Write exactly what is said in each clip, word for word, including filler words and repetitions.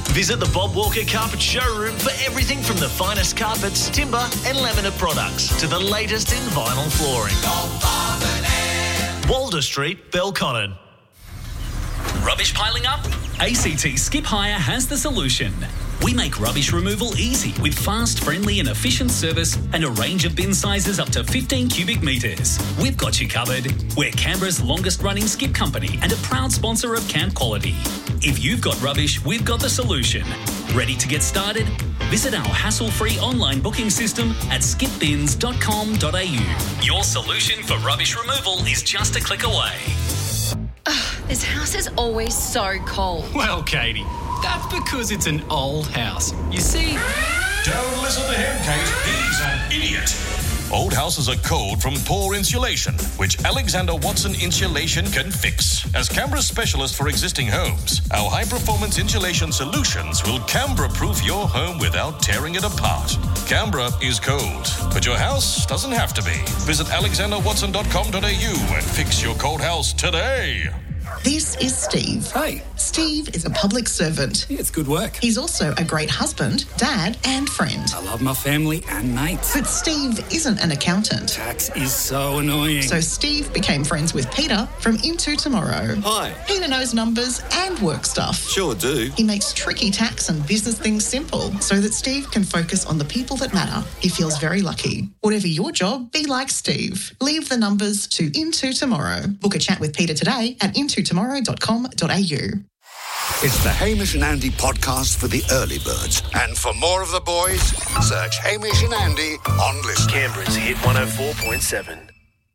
Visit the Bob Walker Carpet Showroom for everything from the finest carpets, timber and laminate products to the latest in vinyl flooring. Walder Street, Belconnen. Rubbish piling up? A C T Skip Hire has the solution. We make rubbish removal easy with fast, friendly and efficient service and a range of bin sizes up to fifteen cubic metres. We've got you covered. We're Canberra's longest running skip company and a proud sponsor of Camp Quality. If you've got rubbish, we've got the solution. Ready to get started? Visit our hassle-free online booking system at skip bins dot com dot a u. Your solution for rubbish removal is just a click away. Ugh, this house is always so cold. Well, Katie, that's because it's an old house. You see... Don't listen to him, Kate. He's an idiot. Old houses are cold from poor insulation, which Alexander Watson Insulation can fix. As Canberra's specialist for existing homes, our high-performance insulation solutions will Canberra-proof your home without tearing it apart. Canberra is cold, but your house doesn't have to be. Visit alexander watson dot com dot a u and fix your cold house today. This is Steve. Hey. Steve is a public servant. Yeah, it's good work. He's also a great husband, dad and friend. I love my family and mates. But Steve isn't an accountant. Tax is so annoying. So Steve became friends with Peter from Into Tomorrow. Hi. Peter knows numbers and work stuff. Sure do. He makes tricky tax and business things simple so that Steve can focus on the people that matter. He feels very lucky. Whatever your job, be like Steve. Leave the numbers to Into Tomorrow. Book a chat with Peter today at into tomorrow dot com dot a u. It's the Hamish and Andy podcast for the early birds. And for more of the boys, search Hamish and Andy on Listen. Canberra's Hit one oh four point seven.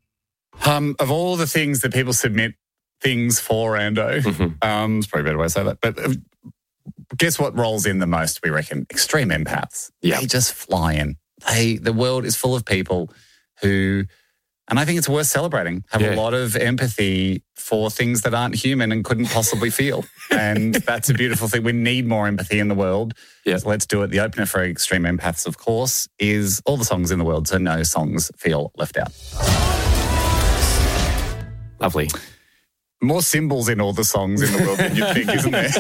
Um, of all the things that people submit things for, Ando, mm-hmm. um, it's probably a better way to say that, but uh, guess what rolls in the most, we reckon? Extreme empaths. Yeah. They just fly in. They, the world is full of people who... And I think it's worth celebrating. Have Yeah. a lot of empathy for things that aren't human and couldn't possibly feel. And that's a beautiful thing. We need more empathy in the world. Yeah. So let's do it. The opener for Extreme Empaths, of course, is all the songs in the world, so no songs feel left out. Lovely. More symbols in all the songs in the world than you'd think, isn't there?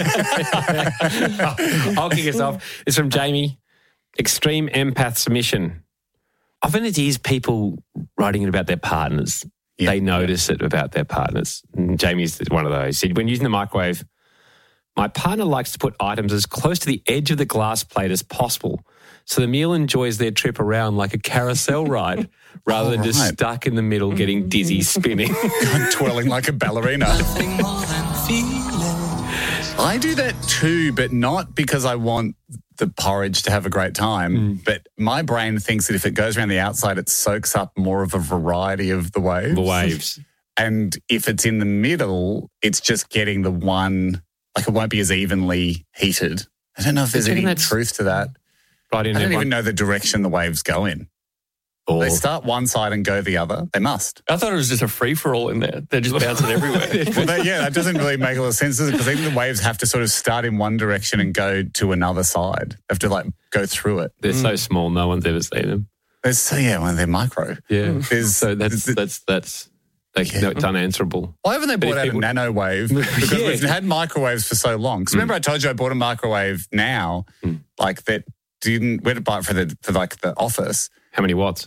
I'll kick us off. It's from Jamie. Extreme Empath Submission. Often it is people writing it about their partners. Yeah. They notice it about their partners. And Jamie's one of those. He said, when using the microwave, my partner likes to put items as close to the edge of the glass plate as possible so the meal enjoys their trip around like a carousel ride rather Oh, than just right. stuck in the middle getting dizzy spinning. Twirling like a ballerina. I do that too, but not because I want the porridge to have a great time. Mm. But my brain thinks that if it goes around the outside, it soaks up more of a variety of the waves. The waves. And if it's in the middle, it's just getting the one, like it won't be as evenly heated. I don't know if there's Do you any reckon that's truth to that. Right in I don't everyone. even know the direction the waves go in. Or They start one side and go the other. They must. I thought it was just a free-for-all in there. They're just bouncing everywhere. Well, that, yeah, that doesn't really make a lot of sense because even the waves have to sort of start in one direction and go to another side. They have to like go through it. they're so small, no one's ever seen them. There's, so yeah, well, they're micro. Yeah. There's, So that's, th- that's, that's, like, Yeah. no, it's unanswerable. why haven't they But brought if out people- a nanowave? Because Yeah. we've had microwaves for so long. Because remember I told you I bought a microwave now, Mm. like that didn't, we had to buy it for, the, for like the office. How many watts?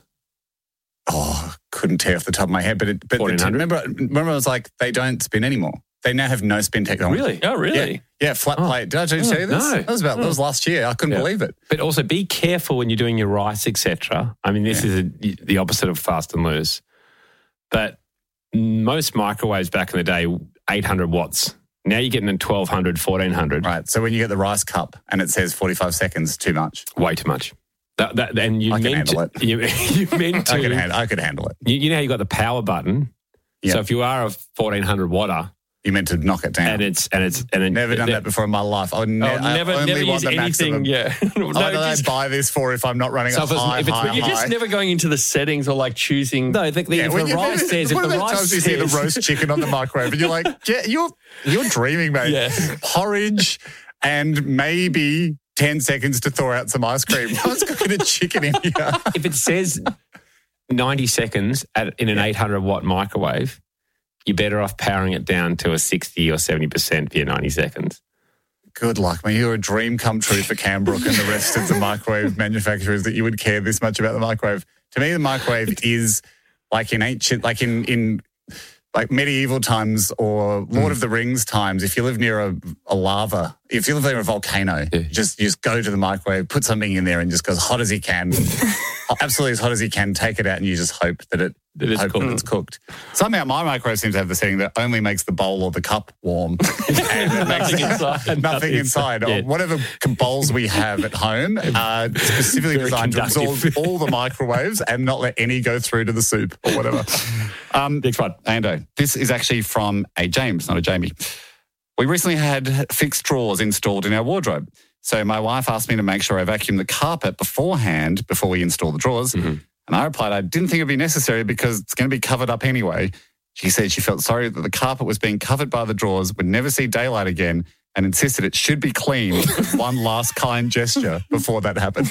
Oh, couldn't tell off the top of my head. But, it, but the, fourteen hundred? remember, remember I was like, they don't spin anymore. They now have no spin technology. Really? Oh, really? Yeah, yeah flat Oh. plate. Did I tell you Oh, this? no. That was about, that was last year. I couldn't Yeah. believe it. But also be careful when you're doing your rice, et cetera. I mean, this Yeah. is a, the opposite of fast and loose. But most microwaves back in the day, eight hundred watts. Now you're getting in twelve hundred, fourteen hundred. Right. So when you get the rice cup and it says forty-five seconds, too much. Way too much. That, that, and you I can meant handle to, you, you meant to. I could, hand, I could handle it. You, you know how you got the power button. Yeah. So if you are a fourteen hundred watter You meant to knock it down. and it's and it's and it, Never done it, that before in my life. I, would ne- Oh, never, I only never want use the maximum. anything. Yeah. no, Why do just- I buy this for if I'm not running So a if it's- high, if it's- high, You're just high? never going into the settings or like choosing. No, the, the, Yeah, if when the you- rice says if what the about rice times you see the says roast chicken on the microwave and you're like, yeah, you're you're dreaming, mate. Yeah. Porridge and maybe ten seconds to thaw out some ice cream. No one's cooking a chicken in here. if it says ninety seconds at, in an eight hundred watt microwave, you're better off powering it down to a sixty or seventy percent for your ninety seconds. good luck, man. You're a dream come true for Cambrook and the rest of the microwave manufacturers that you would care this much about the microwave. To me, the microwave is like in ancient, like in, in like medieval times or Lord mm. of the Rings times. If you live near a, a lava, if you live near a volcano, yeah. just, just go to the microwave, put something in there and just go as hot as you can. Absolutely as hot as you can, take it out and you just hope that it It is hope cooked. that it's cooked. Somehow my microwave seems to have the setting that only makes the bowl or the cup warm. And it makes Nothing inside. nothing inside. Yeah. Or whatever bowls we have at home are specifically Very designed to absorb conductive. all the microwaves and not let any go through to the soup or whatever. Um, Next one. Ando, this is actually from a James, not a Jamie. We recently had fixed drawers installed in our wardrobe. So my wife asked me to make sure I vacuum the carpet beforehand before we install the drawers. Mm-hmm. And I replied, I didn't think it'd be necessary because it's going to be covered up anyway. She said she felt sorry that the carpet was being covered by the drawers, would never see daylight again, and insisted it should be cleaned. One last kind gesture before that happened.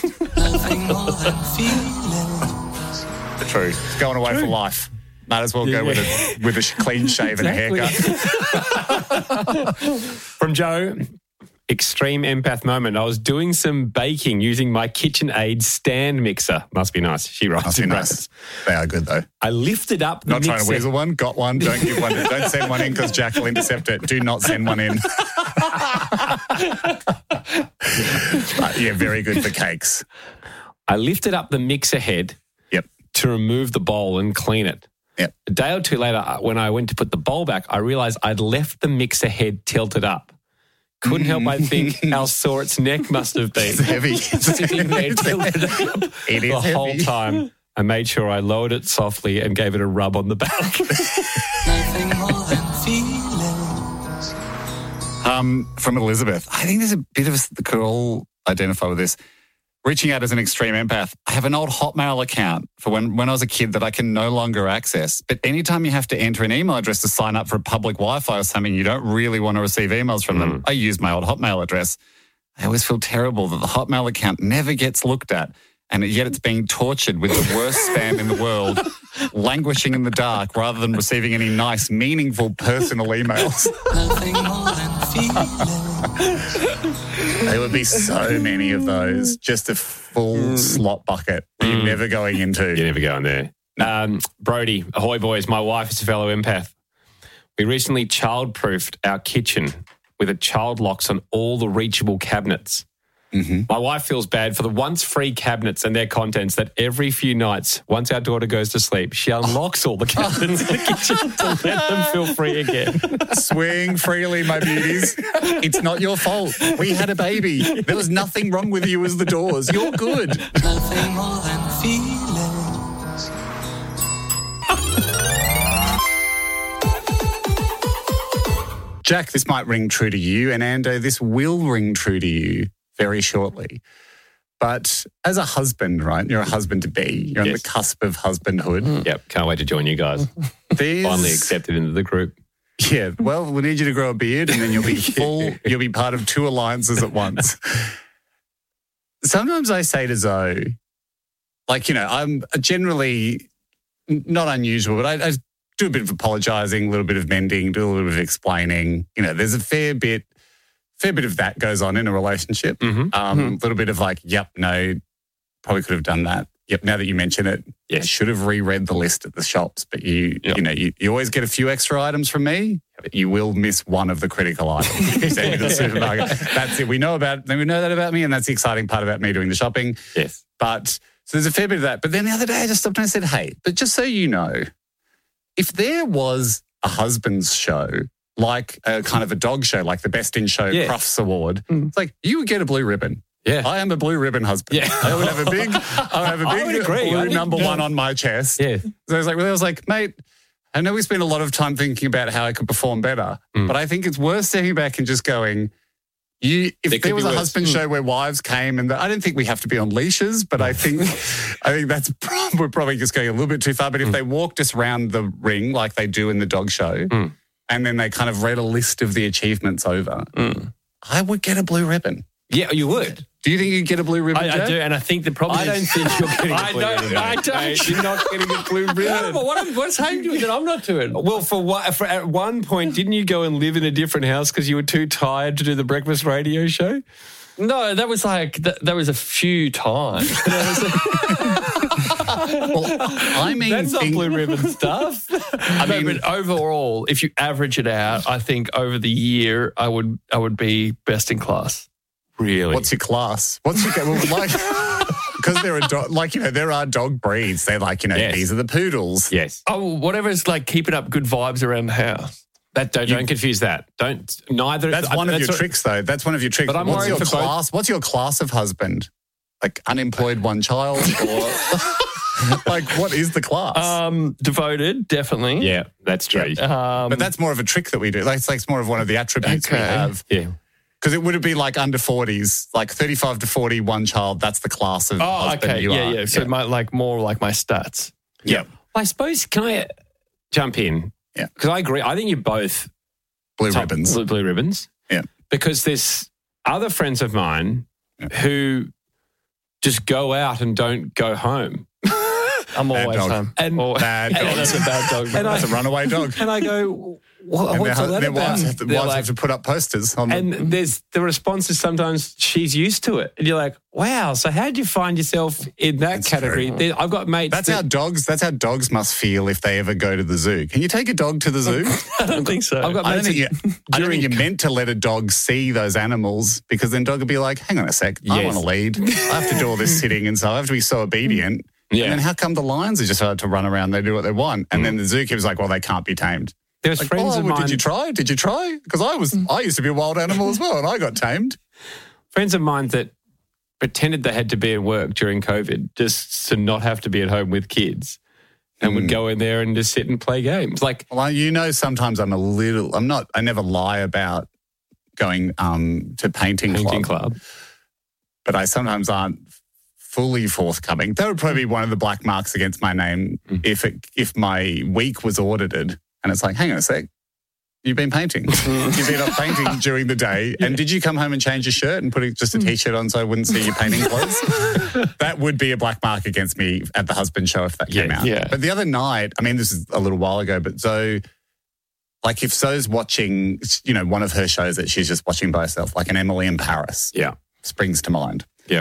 The truth. It's going away True. for life. Might as well go yeah. with a with a clean shave exactly. and a haircut. From Joe. Extreme empath moment. I was doing some baking using my KitchenAid stand mixer. Must be nice. She writes Must in be nice. brackets. They are good though. I lifted up the Not mixer. trying to weasel one. Got one. Don't give one. Don't send one in because Jack will intercept it. Do not send one in. But yeah, very good for cakes. I lifted up the mixer head yep. to remove the bowl and clean it. Yep. A day or two later, when I went to put the bowl back, I realised I'd left the mixer head tilted up. Couldn't help but think how sore its neck must have been. It's heavy. Sitting there tilted up it is the heavy. whole time. I made sure I lowered it softly and gave it a rub on the back. Nothing more than feelings. Um, from Elizabeth. I think there's a bit of us that could all identify with this. Reaching out as an extreme empath. I have an old Hotmail account for when, when I was a kid that I can no longer access. But anytime you have to enter an email address to sign up for a public Wi-Fi or something, you don't really want to receive emails from mm. them. I use my old Hotmail address. I always feel terrible that the Hotmail account never gets looked at, and yet it's being tortured with the worst spam in the world, languishing in the dark rather than receiving any nice, meaningful personal emails. Nothing more than feelings. There would be so many of those. Just a full mm. slot bucket mm. you're never going into. You're never going there. Um, Brody, ahoy boys, my wife is a fellow empath. We recently child-proofed our kitchen with a child locks on all the reachable cabinets. Mm-hmm. My wife feels bad for the once free cabinets and their contents that every few nights, once our daughter goes to sleep, she unlocks all the cabinets in the kitchen to let them feel free again. Swing freely, my beauties. It's not your fault. We had a baby. There was nothing wrong with you as the doors. You're good. Nothing more than feelings. Jack, this might ring true to you, and Ando, this will ring true to you very shortly. But as a husband, right, you're a husband-to-be. You're yes. on the cusp of husbandhood. Mm. Yep, can't wait to join you guys. There's... Finally accepted into the group. Yeah, well, we need you to grow a beard and then you'll be full, you'll be part of two alliances at once. Sometimes I say to Zoe, like, you know, I'm generally not unusual, but I, I do a bit of apologising, a little bit of mending, do a little bit of explaining. You know, there's a fair bit Fair bit of that goes on in a relationship. Mm-hmm. Um, mm-hmm. A little bit of like, yep, no, probably could have done that. Yep, now that you mention it, yes. I should have reread the list at the shops. But you, yep. you know, you, you always get a few extra items from me. But you will miss one of the critical items. You send me to the supermarket. That's it. We know about. We know that about me, and that's the exciting part about me doing the shopping. Yes. But so there's a fair bit of that. But then the other day, I just stopped and I said, "Hey, but just so you know, if there was a husband's show." Like a kind of a dog show, like the Best in Show yeah. Crufts Award. Mm. It's like, you would get a blue ribbon. Yeah. I am a blue ribbon husband. Yeah. I would have a big, I would have a big I would agree. blue I think, number yeah. one on my chest. Yeah. So I was like, well, I was like, mate, I know we spent a lot of time thinking about how I could perform better, mm. but I think it's worth stepping back and just going, you, if there, there was a worse. husband mm. show where wives came, and the, I don't think we have to be on leashes, but I think I think that's prob- we're probably just going a little bit too far. But if mm. they walked us around the ring like they do in the dog show, mm. and then they kind of read a list of the achievements over, mm. I would get a blue ribbon. Yeah, you would. Do you think you get a blue ribbon, I, I Jack? do, and I think the problem I is... don't think you're getting a I blue don't, ribbon. I mate. don't. You're not getting a blue ribbon. No, but what I'm, what's Hayden doing that I'm not doing? Well, for what? For, at one point, didn't you go and live in a different house because you were too tired to do the breakfast radio show? No, that was like, that, that was a few times. Well, I mean, That's not think- blue ribbon stuff. I mean, but overall, if you average it out, I think over the year, I would I would be best in class. Really? What's your class? What's your well, like? Because there are do- like you know there are dog breeds. They're like you know Yes. these are the poodles. Yes. Oh, whatever's like keeping up good vibes around the house. That don't, don't confuse that. Don't neither. That's one of your what- tricks, though. That's one of your tricks. But I'm what's worried your for both- class? What's your class of husband? Like unemployed one child, or like what is the class? Um, devoted, definitely. Yeah, that's true. Um, but that's more of a trick that we do. Like it's like it's more of one of the attributes we Okay. have. Yeah. Because it would it be like under forties, like thirty-five to forty, one child. That's the class of oh, husband okay, you yeah, are. yeah. So my like more like my stats. yeah. I suppose, can I jump in? Yeah. Because I agree. I think you're both Blue top- ribbons. Blue, blue ribbons. Yeah. Because there's other friends of mine who just go out and don't go home. I'm Bad always dog. home. And- Always- Bad Yeah, dog. that's a bad dog. And I- That's a runaway dog. And I go, what, And what's their, all that their about? wives, have to, They're wives like- have to put up posters on and them. there's the response is sometimes she's used to it. And you're like, wow, so how did you find yourself in that That's category? true. There- I've got mates. That's that, how dogs. That's how dogs must feel if they ever go to the zoo. Can you take a dog to the zoo? I don't think so. I've got I don't mates think that- you. I don't think during- you're meant to let a dog see those animals because then dog will be like, "Hang on a sec, I Yes. want to lead. I have to do all this sitting, and so I have to be so obedient." Yeah. And then how come the lions are just allowed to run around? They do what they want, and then the zookeeper's like, "Well, they can't be tamed." There's Like, friends oh, of well, mine. did you try? Did you try? Because I was, I used to be a wild animal as well, and I got tamed. friends of mine that pretended they had to be at work during COVID just to not have to be at home with kids and would go in there and just sit and play games. Like, Well, you know, sometimes I'm a little. I'm not. I never lie about going um, to painting, painting club, club. but I sometimes aren't fully forthcoming. That would probably be one of the black marks against my name if it if my week was audited and it's like, hang on a sec, you've been painting, you've been off painting during the day, and did you come home and change your shirt and put a- just a t-shirt on so I wouldn't see your painting clothes? That would be a black mark against me at the husband show if that came Yeah, out. yeah. But the other night, I mean, this is a little while ago, but Zoe, like if Zoe's watching, you know, one of her shows that she's just watching by herself, like an Emily in Paris, Yeah. springs to mind. Yeah.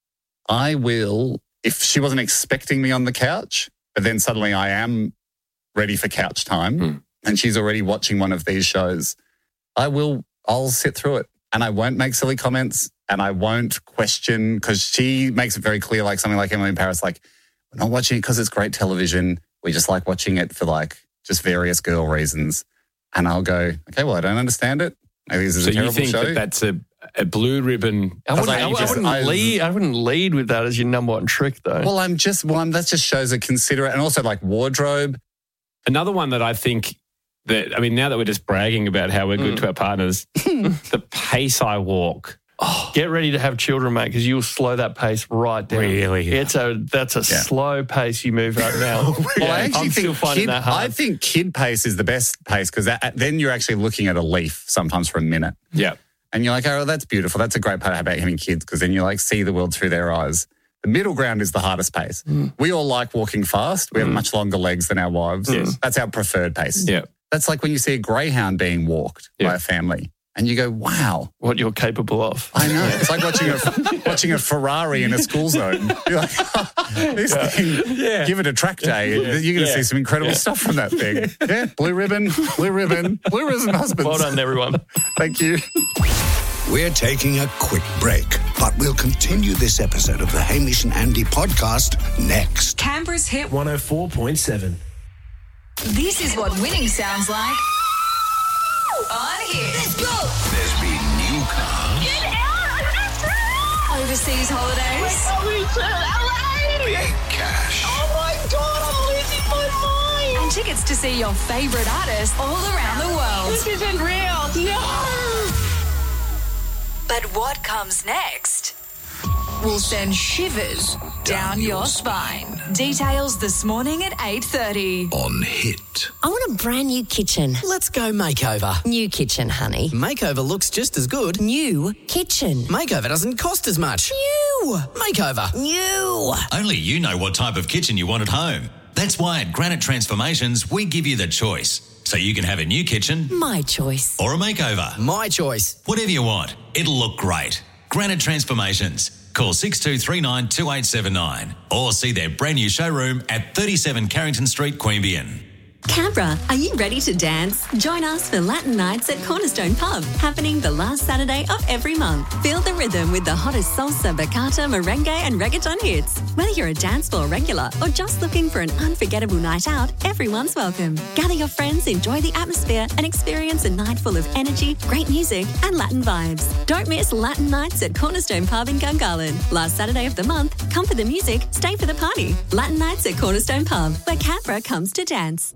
I will, if she wasn't expecting me on the couch, but then suddenly I am ready for couch time Mm. and she's already watching one of these shows, I will, I'll sit through it and I won't make silly comments and I won't question because she makes it very clear, like something like Emily in Paris, like, we're not watching it because it's great television. We just like watching it for like just various girl reasons. And I'll go, okay, well, I don't understand it. Maybe this is So a you terrible think show. that that's a, a blue ribbon? I wouldn't, I I, I just- wouldn't I- lead. I wouldn't lead with that as your number one trick, though. Well, I'm just, well, I'm, that just shows a considerate, and also like wardrobe. Another one that I think that, I mean, now that we're just bragging about how we're good to our partners, the pace I walk. Oh, get ready to have children, mate, because you'll slow that pace right down. Really? It's a that's a Yeah. slow pace you move right now. Well, Yeah, I actually I'm still think finding kid, that hard. I think kid pace is the best pace because then you're actually looking at a leaf sometimes for a minute. Yeah. And you're like, oh, that's beautiful. That's a great part about having kids because then you like see the world through their eyes. The middle ground is the hardest pace. Mm. We all like walking fast. We have much longer legs than our wives. Yes. That's our preferred pace. Yeah. That's like when you see a greyhound being walked Yeah. by a family and you go, wow. what you're capable of. I know. It's like watching a watching a Ferrari in a school zone. You're like, oh, this thing, Yeah. give it a track day. You're going to Yeah. see some incredible stuff from that thing. Yeah, blue ribbon, blue ribbon, blue ribbon husbands. Well done, everyone. Thank you. We're taking a quick break, but we'll continue this episode of the Hamish and Andy podcast next. Canberra's hit. one oh four point seven. This is what winning sounds like. On here. Let's go. There's been new cars, Get out. Overseas holidays. big cash, Oh my God, I'm losing my mind. And tickets to see your favourite artists all around the world. This isn't real. No. But what comes next? will send shivers down your spine. Details this morning at eight thirty. On Hit. I want a brand new kitchen. Let's go makeover. New kitchen, honey. Makeover looks just as good. New kitchen. Makeover doesn't cost as much. New. Makeover. New. Only you know what type of kitchen you want at home. That's why at Granite Transformations, we give you the choice. So you can have a new kitchen. My choice. Or a makeover. My choice. Whatever you want. It'll look great. Granite Transformations. Call six two three nine two eight seven nine or see their brand new showroom at thirty-seven Carrington Street, Queanbeyan. Canberra, are you ready to dance? Join us for Latin Nights at Cornerstone Pub, happening the last Saturday of every month. Feel the rhythm with the hottest salsa, bachata, merengue and reggaeton hits. Whether you're a dance floor regular or just looking for an unforgettable night out, everyone's welcome. Gather your friends, enjoy the atmosphere and experience a night full of energy, great music and Latin vibes. Don't miss Latin Nights at Cornerstone Pub in Gungahlin. Last Saturday of the month, come for the music, stay for the party. Latin Nights at Cornerstone Pub, where Canberra comes to dance.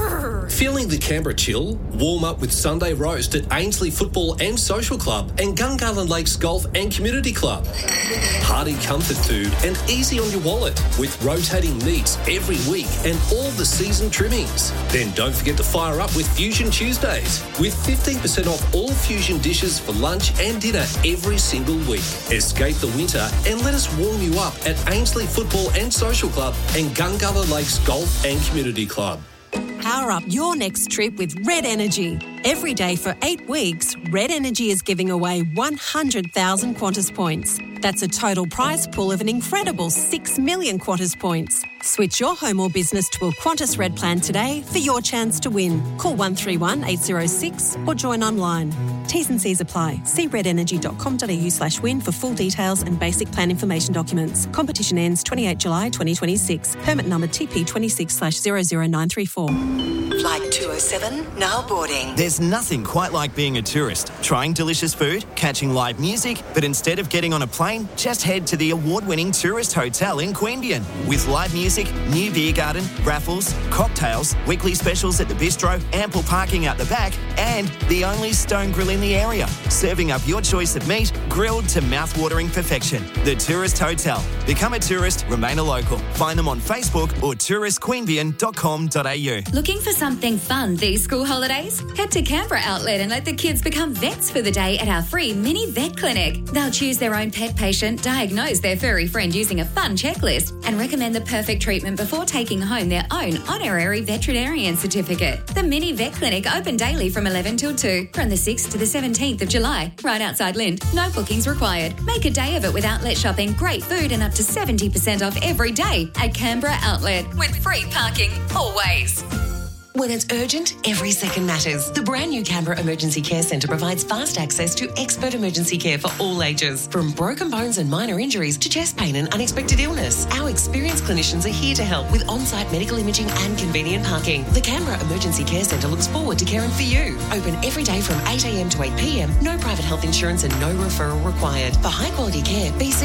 Feeling the Canberra chill? Warm up with Sunday Roast at Ainsley Football and Social Club and Gungahlin Lakes Golf and Community Club. Hearty comfort food and easy on your wallet with rotating meats every week and all the season trimmings. Then don't forget to fire up with Fusion Tuesdays with fifteen percent off all Fusion dishes for lunch and dinner every single week. Escape the winter and let us warm you up at Ainsley Football and Social Club and Gungahlin Lakes Golf and Community Club. Power up your next trip with Red Energy. Every day for eight weeks, Red Energy is giving away one hundred thousand Qantas points. That's a total prize pool of an incredible six million Qantas points. Switch your home or business to a Qantas Red plan today for your chance to win. Call one three one eight zero six or join online. T's and C's apply. See redenergy.com.au slash win for full details and basic plan information documents. Competition ends twenty-eighth July twenty twenty-six. Permit number T P twenty-six slash zero zero nine three four. Flight two oh seven, now boarding. There's nothing quite like being a tourist, trying delicious food, catching live music, but instead of getting on a plane, just head to the award-winning Tourist Hotel in Queanbeyan. With live music, new beer garden, raffles, cocktails, weekly specials at the bistro, ample parking out the back, and the only stone grill in the area, serving up your choice of meat, grilled to mouth-watering perfection. The Tourist Hotel. Become a tourist, remain a local. Find them on Facebook or tourist queanbeyan dot com dot a u. Looking for something fun these school holidays? Head to Canberra Outlet and let the kids become vets for the day at our free mini vet clinic. They'll choose their own pet patient, diagnose their furry friend using a fun checklist, and recommend the perfect treatment before taking home their own honorary veterinarian certificate. The mini vet clinic open daily from eleven till two, from the sixth to the seventeenth of July, right outside Lind. No bookings required. Make a day of it with outlet shopping, great food, and up to seventy percent off every day at Canberra Outlet, with free parking always. When it's urgent, every second matters. The brand new Canberra Emergency Care Centre provides fast access to expert emergency care for all ages. From broken bones and minor injuries to chest pain and unexpected illness, our experienced clinicians are here to help with on-site medical imaging and convenient parking. The Canberra Emergency Care Centre looks forward to caring for you. Open every day from eight a m to eight p m, no private health insurance and no referral required. For high quality care, B C